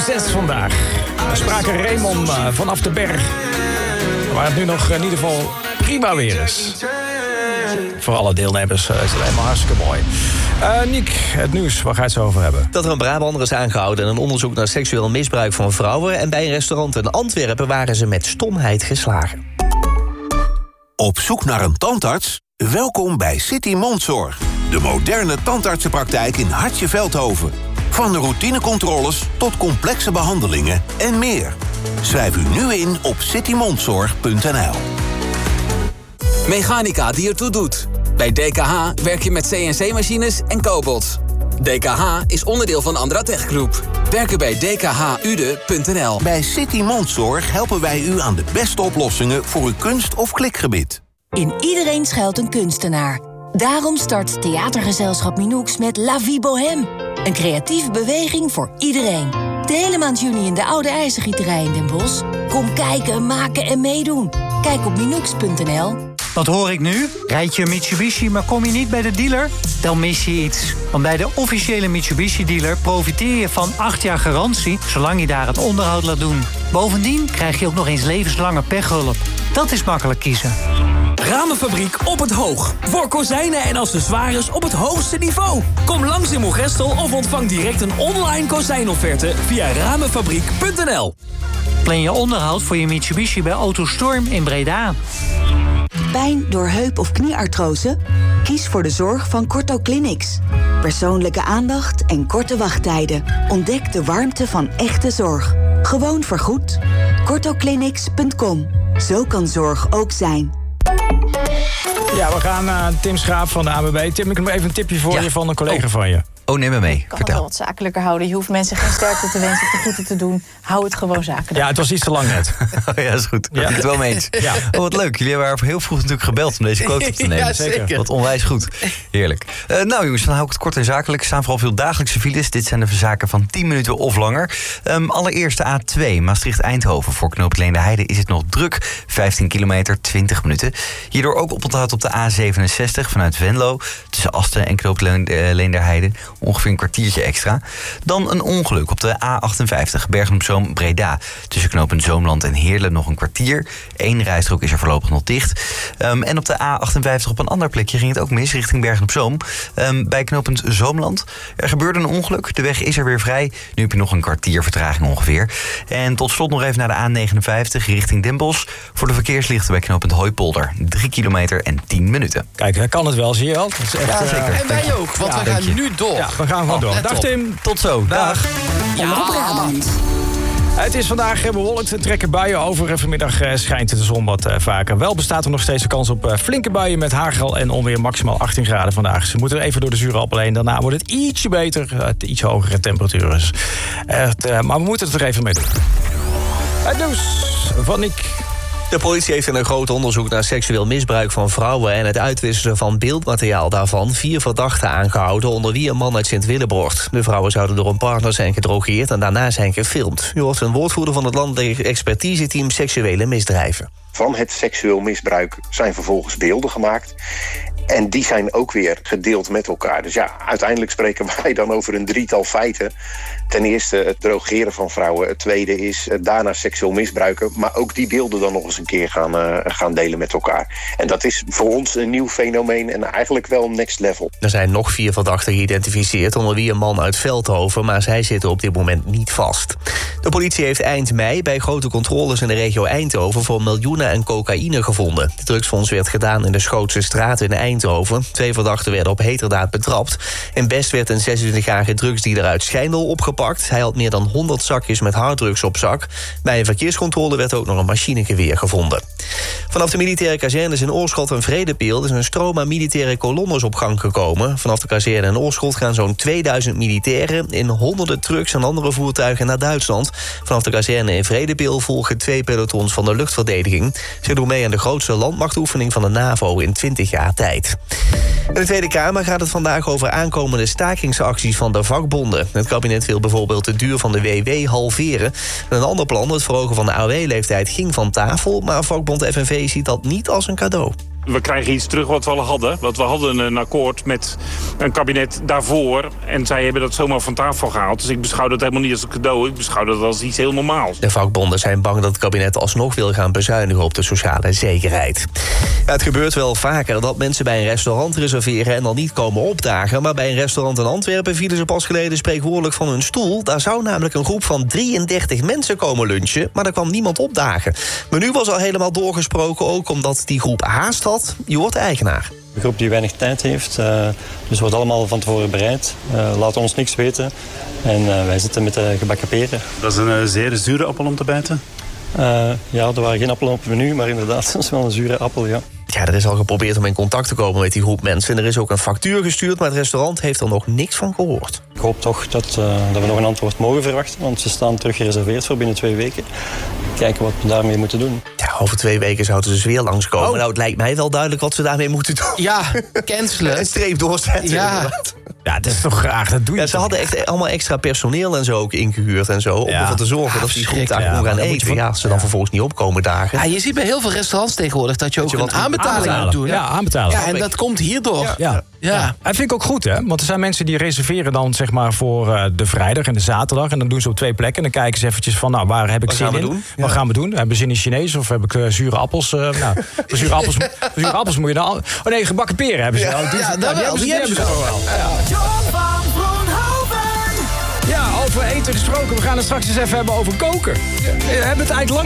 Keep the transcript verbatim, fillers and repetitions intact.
zes vandaag. We spraken Raymond uh, vanaf de berg. Waar het nu nog in ieder geval prima weer is. Voor alle deelnemers uh, is het helemaal hartstikke mooi. Uh, Niek, het nieuws, waar ga je het zo over hebben? Dat er een Brabander is aangehouden in een onderzoek naar seksueel misbruik van vrouwen. En bij een restaurant in Antwerpen waren ze met stomheid geslagen. Op zoek naar een tandarts? Welkom bij City Mondzorg. De moderne tandartsenpraktijk in Hartje-Veldhoven. Van de routinecontroles tot complexe behandelingen en meer. Schrijf u nu in op city mondzorg punt n l. Mechanica die ertoe doet. Bij D K H werk je met C N C-machines en cobots. D K H is onderdeel van Andratech Groep. Werken bij d k h u d e punt n l. Bij City Mondzorg helpen wij u aan de beste oplossingen voor uw kunst- of klikgebied. In iedereen schuilt een kunstenaar. Daarom start theatergezelschap Minoux met La Vie Bohème. Een creatieve beweging voor iedereen. De hele maand juni in de Oude IJzergieterij in Den Bosch. Kom kijken, maken en meedoen. Kijk op minoux punt n l. Wat hoor ik nu? Rijd je een Mitsubishi, maar kom je niet bij de dealer? Dan mis je iets. Want bij de officiële Mitsubishi-dealer profiteer je van acht jaar garantie... zolang je daar het onderhoud laat doen. Bovendien krijg je ook nog eens levenslange pechhulp. Dat is makkelijk kiezen. Ramenfabriek op het Hoog. Voor kozijnen en accessoires op het hoogste niveau. Kom langs in Moergestel of ontvang direct een online kozijnofferte via ramenfabriek punt n l. Plan je onderhoud voor je Mitsubishi bij AutoStorm in Breda. Pijn door heup- of knieartrose? Kies voor de zorg van Corto Clinics. Persoonlijke aandacht en korte wachttijden. Ontdek de warmte van echte zorg. Gewoon vergoed. corto clinics punt com. Zo kan zorg ook zijn. Ja, we gaan naar Tim Schaap van de A B B. Tim, ik heb even een tipje voor ja. je van een collega oh. van je. Oh, neem me mee. Je kan Vertel. het wel wat zakelijker houden. Je hoeft mensen geen sterkte te wensen of te groeten te doen. Hou het gewoon zakelijk. Ja, het was iets te lang net. Oh, ja, dat is goed. Ja. Ik ben het wel mee eens. Ja. Oh, wat leuk. Jullie hebben heel vroeg natuurlijk gebeld om deze quote op te nemen. Ja, zeker. Wat onwijs goed. Heerlijk. Uh, nou jongens, dan hou ik het kort en zakelijk. Er staan vooral veel dagelijkse files. Dit zijn de zaken van tien minuten of langer. Um, allereerst de A twee, Maastricht-Eindhoven. Voor knooppunt Leenderheide is het nog druk. vijftien kilometer, twintig minuten. Hierdoor ook oponthoud op de A zevenenzestig vanuit Venlo. Tussen Asten en knooppunt Leenderheide. Ongeveer een kwartiertje extra. Dan een ongeluk op de A achtenvijftig, Bergen-op-Zoom-Breda. Tussen knooppunt Zoomland en Heerlen nog een kwartier. Eén rijstrook is er voorlopig nog dicht. Um, en op de A achtenvijftig op een ander plekje ging het ook mis, richting Bergen-op-Zoom. Um, bij knooppunt Zoomland. Er gebeurde een ongeluk, de weg is er weer vrij. Nu heb je nog een kwartier vertraging ongeveer. En tot slot nog even naar de A negenenvijftig, richting Den Bosch. Voor de verkeerslichten bij knooppunt Hooipolder. drie kilometer en tien minuten. Kijk, hij kan het wel, zie je wel. Dat is echt, ja, zeker. Uh, en wij ook, want ja, we gaan nu door. Ja, we gaan gewoon door. Oh, Dag Tim. Tot zo. Dag. Ja. Het is vandaag bewolkt en trekken buien over. Vanmiddag schijnt de zon wat vaker. Wel bestaat er nog steeds de kans op flinke buien met hagel en onweer, maximaal achttien graden vandaag. Ze moeten even door de zure appel heen. Daarna wordt het ietsje beter, iets hogere temperaturen. Maar we moeten het er even mee doen. Het nieuws van Nick. De politie heeft in een groot onderzoek naar seksueel misbruik van vrouwen en het uitwisselen van beeldmateriaal daarvan vier verdachten aangehouden, onder wie een man uit Sint-Willebroord. De vrouwen zouden door een partner zijn gedrogeerd en daarna zijn gefilmd. U hoort een woordvoerder van het landelijk expertiseteam seksuele misdrijven. Van het seksueel misbruik zijn vervolgens beelden gemaakt. En die zijn ook weer gedeeld met elkaar. Dus ja, uiteindelijk spreken wij dan over een drietal feiten. Ten eerste het drogeren van vrouwen. Het tweede is daarna seksueel misbruiken. Maar ook die beelden dan nog eens een keer gaan, uh, gaan delen met elkaar. En dat is voor ons een nieuw fenomeen en eigenlijk wel een next level. Er zijn nog vier verdachten geïdentificeerd, onder wie een man uit Veldhoven, maar zij zitten op dit moment niet vast. De politie heeft eind mei bij grote controles in de regio Eindhoven voor miljoenen en cocaïne gevonden. De drugsfonds werd gedaan in de Schootse straat in Eindhoven. Twee verdachten werden op heterdaad betrapt. In Best werd een zesentwintigjarige drugsdealer uit Schijndel opgepakt. Hij had meer dan honderd zakjes met harddrugs op zak. Bij een verkeerscontrole werd ook nog een machinegeweer gevonden. Vanaf de militaire kazernes in Oorschot en Vredepeel is een stroom aan militaire kolonnes op gang gekomen. Vanaf de kazerne in Oorschot gaan zo'n tweeduizend militairen in honderden trucks en andere voertuigen naar Duitsland. Vanaf de kazerne in Vredepeel volgen twee pelotons van de luchtverdediging. Ze doen mee aan de grootste landmachtoefening van de NAVO in twintig jaar tijd. In de Tweede Kamer gaat het vandaag over aankomende stakingsacties van de vakbonden. Het kabinet wil bijvoorbeeld de duur van de W W halveren. En een ander plan, het verhogen van de A O W-leeftijd, ging van tafel, maar vakbond F N V ziet dat niet als een cadeau. We krijgen iets terug wat we al hadden. Want we hadden een akkoord met een kabinet daarvoor. En zij hebben dat zomaar van tafel gehaald. Dus ik beschouw dat helemaal niet als een cadeau. Ik beschouw dat als iets heel normaals. De vakbonden zijn bang dat het kabinet alsnog wil gaan bezuinigen op de sociale zekerheid. Ja, het gebeurt wel vaker dat mensen bij een restaurant reserveren en dan niet komen opdagen. Maar bij een restaurant in Antwerpen vielen ze pas geleden spreekwoordelijk van hun stoel. Daar zou namelijk een groep van drieëndertig mensen komen lunchen, maar er kwam niemand opdagen. Menu was al helemaal doorgesproken, ook omdat die groep haast had. Je wordt eigenaar. Een groep die weinig tijd heeft, uh, dus wordt allemaal van tevoren bereid. Uh, laten ons niks weten en uh, wij zitten met de gebakken peren. Dat is een uh, zeer zure appel om te bijten? Uh, ja, er waren geen appelen op het menu, maar inderdaad, dat is wel een zure appel, ja. Ja, er is al geprobeerd om in contact te komen met die groep mensen. En er is ook een factuur gestuurd, maar het restaurant heeft er nog niks van gehoord. Ik hoop toch dat, uh, dat we nog een antwoord mogen verwachten, want ze staan terug gereserveerd voor binnen twee weken. Kijken wat we daarmee moeten doen. Ja, over twee weken zouden ze dus weer langskomen. Oh. Nou, het lijkt mij wel duidelijk wat ze daarmee moeten doen. Ja, cancelen. Een streep doorzetten. Ja. Ja, dat is toch graag, dat doe je. Ja, ze hadden echt allemaal extra personeel en zo ook ingehuurd en zo. Om ja. ervoor te zorgen ja, dat die groep daar kon gaan eten. Van, ja, als ze dan ja. vervolgens niet opkomen dagen. Ja, je ziet bij heel veel restaurants tegenwoordig dat je ook je een aanbetaling moet doen. Ja, aanbetalen. Ja, en dat komt hierdoor. Ja. Ja. Ja. ja. Dat vind ik ook goed, hè? Want er zijn mensen die reserveren dan zeg maar voor uh, de vrijdag en de zaterdag. En dan doen ze op twee plekken. En dan kijken ze eventjes van, nou, waar heb ik Wat zin gaan we in? doen? Wat ja. gaan we doen? Hebben we zin in Chinees of heb ik uh, zure appels? Uh, nou, voor zure appels, voor zure appels moet je dan... Oh nee, gebakken peren hebben ze. Ja, nou, die, ja, nou, nou, die, wel, hebben ze, die hebben ze wel. wel. Ja, over eten gesproken. We gaan het straks eens even hebben over koken. We hebben het eigenlijk lang